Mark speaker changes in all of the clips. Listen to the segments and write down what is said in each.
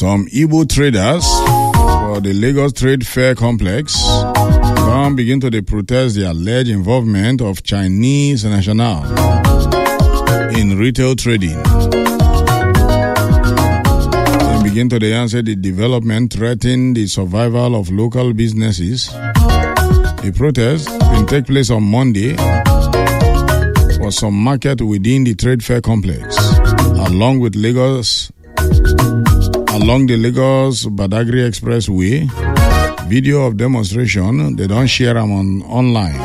Speaker 1: Some Igbo traders for the Lagos Trade Fair Complex come begin to protest the alleged involvement of Chinese nationals in retail trading. They begin to answer the development threatening the survival of local businesses. The protest will take place on Monday for some market within the Trade Fair Complex, along the Lagos Badagry Expressway. Video of demonstration, they don't share them online.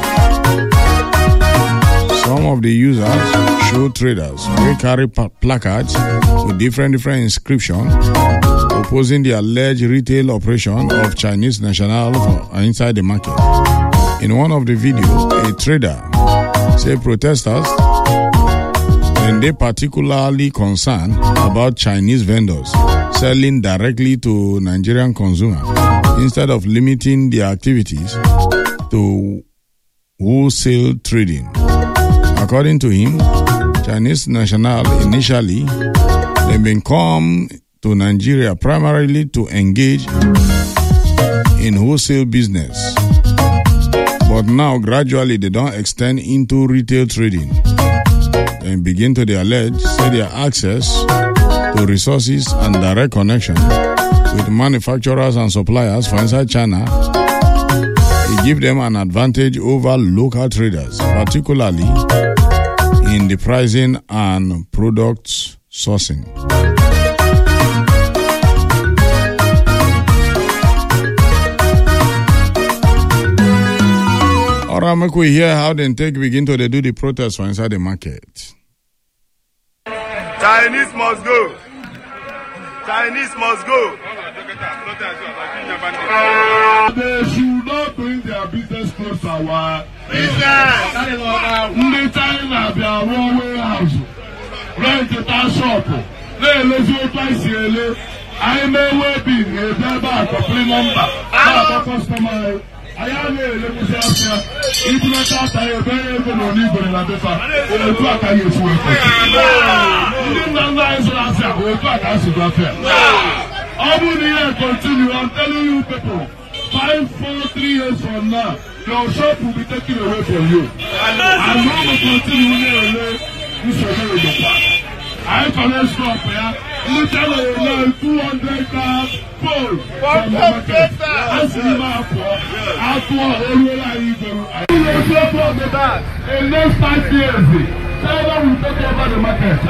Speaker 1: Some of the users show traders who carry placards with different inscriptions opposing the alleged retail operation of Chinese nationals inside the market. In one of the videos, a trader said protesters and they particularly concerned about Chinese vendors selling directly to Nigerian consumers instead of limiting their activities to wholesale trading. According to him, Chinese nationals initially they've been come to Nigeria primarily to engage in wholesale business, but now gradually they don't extend into retail trading and begin to allege their access to resources and direct connection with manufacturers and suppliers for inside China. It gives them an advantage over local traders, particularly in the pricing and product sourcing. All right, make we hear how they begin to do the protest for inside the market.
Speaker 2: Chinese must go. Chinese must go.
Speaker 3: They should not bring their business close to our
Speaker 2: business.
Speaker 3: Ndị China bịa rụọ warehouse, rent a shop, na-elezi otu anyị si ele, anyị mee wedding, ebe ebe a kọpịrị nọmba, na-akpọ kọstọma anyị. Anyị na-elekwụsị afịa, ibulata ata ya ebe ego na onigwere na befa, otu aka ya efu efu. Ndị nna nna anyị zụrụ afịa, otu aka ha si zụ afịa. Ọ bụrụ na ihe continue, I'm telling you people, 5, 4, 3 years from now, your shop will be taken away from you. And we will continue to nsogbu ojokwa. Anyị connect stop ya, ndị China will learn 200 cars full from the market. As we map for, after all anyị igoro. We will drop off the bag. In next 5 years, China will take over the market.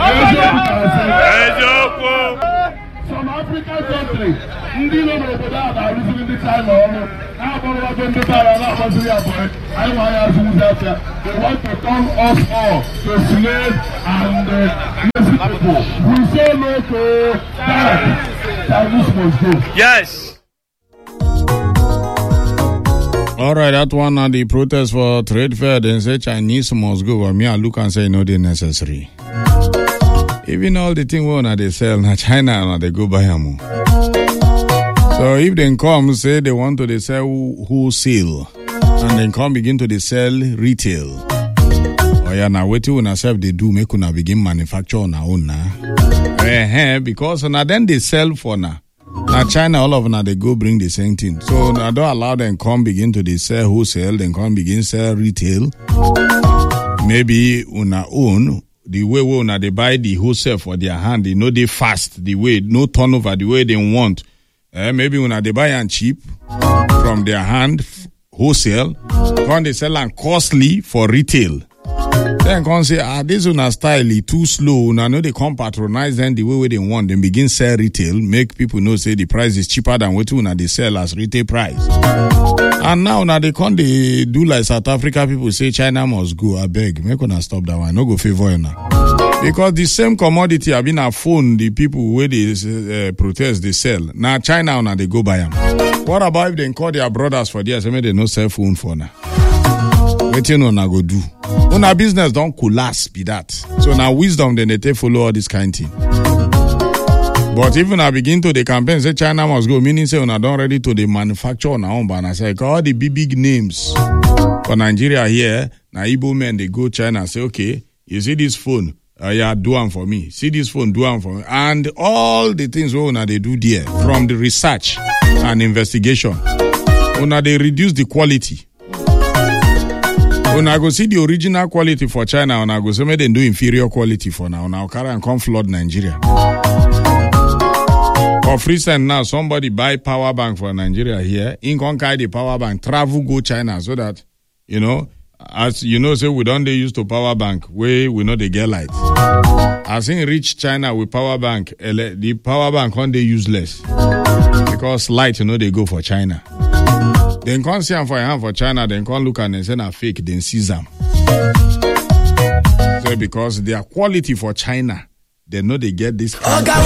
Speaker 3: Some African countries, ndị nọ n'obodo a na-arụziri ndị China ọrụ, na-akpọrọ ndị bara na-agbaziri abụọ, anyị nwa ya azụzi afịa. They want to turn us all to slaves and lazy people. We say no to that. Chinese must go.
Speaker 2: Yes.
Speaker 1: All right, that one on the protest for trade fair, then say Chinese must go. But me, I look and say, no, they're necessary. Even all the things we they sell na China, they go buy them. So if they come say they want to they sell wholesale, and then come begin to they sell retail. Oh yeah, now wait till self they do make una begin manufacture on our own now. Because now then they sell for now. Now China all of them they go bring the same thing. So I don't allow them come begin to they sell wholesale, then come begin sell retail. Maybe una own. The way when they buy the wholesale for their hand, they know they fast, the way, no turnover, the way they want. Maybe when they buy and cheap from their hand, wholesale, when they sell and costly for retail. Then can say, this una style is too slow. Now know they come patronize them the way they want. Then begin sell retail, make people know say the price is cheaper than what una they sell as retail price. And now they come they do like South Africa people say China must go. I beg, make una stop that one. No go favor you now. Because the same commodity have been a phone the people where they protest they sell. Now China una they go buy them. What about if they call their brothers for this? Maybe they no sell phone for now. What you know na go do? Una business don't collapse be that. So now wisdom then they take follow all this kind of thing. But even I begin to the campaign say China must go, meaning say una don't ready to the manufacture on our own. But I say all the big names for Nigeria here, now Igbo men they go China say okay, you see this phone, Yeah, do am for me. See this phone, do am for me. And all the things una they do there, from the research and investigation, una they reduce the quality. Una go see the original quality for China, una go say make them do inferior quality for now. Una carry and come flood Nigeria. For instance, now somebody buy power bank for Nigeria here, in can carry the power bank, travel go China so that, you know, as you know, say we don't they use to power bank where we know they get light. As in reach China with power bank, the power bank on they useless because light, you know, they go for China. Then can't see them for hand for China, then can't look and say na fake, then seize them. So because their quality for China, they know they get this kind of